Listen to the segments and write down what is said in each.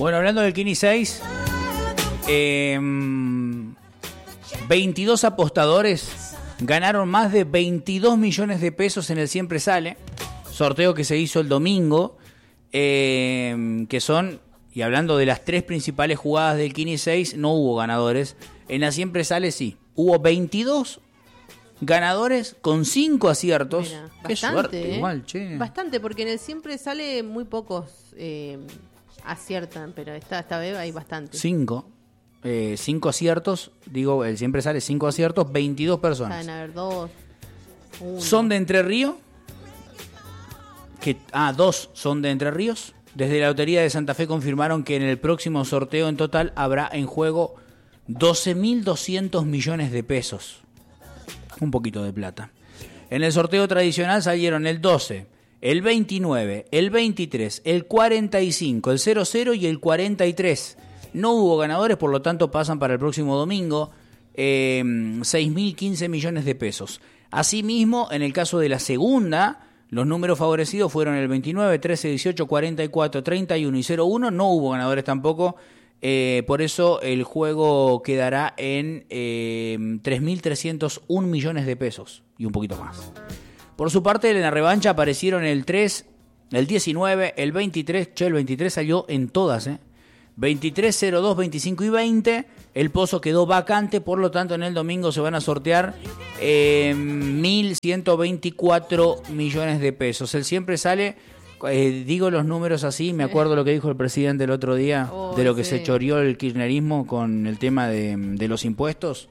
Bueno, hablando del Kini 6, 22 apostadores ganaron más de 22 millones de pesos en el Siempre Sale, sorteo que se hizo el domingo, que son, y hablando de las tres principales jugadas del Kini 6, no hubo ganadores. En la Siempre Sale sí, hubo 22 ganadores con 5 aciertos. Mira, Qué bastante, suerte, igual, che. Bastante, porque en el Siempre Sale muy pocos aciertan, pero esta vez hay bastante. 5 aciertos, digo, el Siempre Sale 5 aciertos, 22 personas. Saben haber 2, 1. Son de Entre Ríos, 2 son de Entre Ríos. Desde la Lotería de Santa Fe confirmaron que en el próximo sorteo en total habrá en juego 12.200 millones de pesos. Un poquito de plata. En el sorteo tradicional salieron el 12, el 29, el 23, el 45, el 00 y el 43. No hubo ganadores, por lo tanto pasan para el próximo domingo 6.015 millones de pesos. Asimismo, en el caso de la segunda, los números favorecidos fueron el 29, 13, 18, 44, 31 y 01. No hubo ganadores tampoco. Por eso el juego quedará en 3.301 millones de pesos y un poquito más. Por su parte, en la revancha aparecieron el 3, el 19, el 23. Che, el 23 salió en todas, 23, 02, 25 y 20. El pozo quedó vacante, por lo tanto en el domingo se van a sortear 1.124 millones de pesos. El Siempre Sale, digo los números así, me acuerdo lo que dijo el presidente el otro día, de lo que se choreó el kirchnerismo con el tema de los impuestos.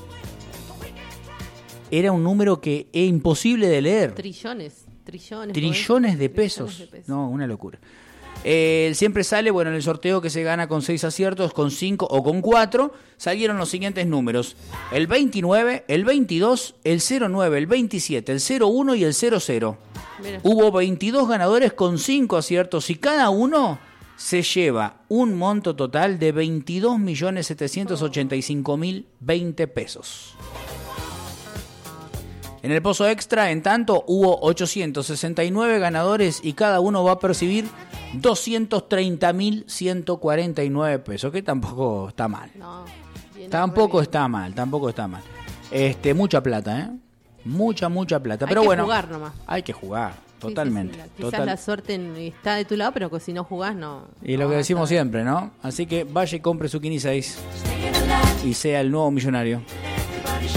Era un número que es imposible de leer. Trillones de pesos. No, una locura. El Siempre Sale, bueno, en el sorteo que se gana con 6 aciertos, con 5 o con 4, salieron los siguientes números: el 29, el 22, el 09, el 27, el 01 y el 00. Mira. Hubo 22 ganadores con 5 aciertos y cada uno se lleva un monto total de 22.785.020 pesos. En el Pozo Extra, en tanto, hubo 869 ganadores y cada uno va a percibir 230.149 pesos, que tampoco está mal. No, tampoco está mal. Mucha plata, Mucha plata. Pero bueno, hay que jugar nomás. Hay que jugar, totalmente. Sí. Quizás la suerte está de tu lado, pero que si no jugás, no. Y lo que decimos siempre, ¿no? Así que vaya y compre su Kini 6 y sea el nuevo millonario.